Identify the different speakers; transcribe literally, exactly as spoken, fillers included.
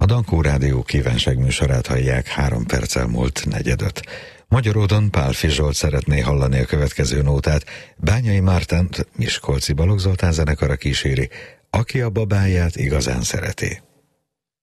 Speaker 1: Dankó Rádió kívánság műsorát hallják, három perccel múlt negyedöt. Magyaródon Pálffy Zsolt szeretné hallani a következő nótát. Bányai Mártent Miskolci Balogh Zoltán zenekara kíséri, aki a babáját igazán szereti.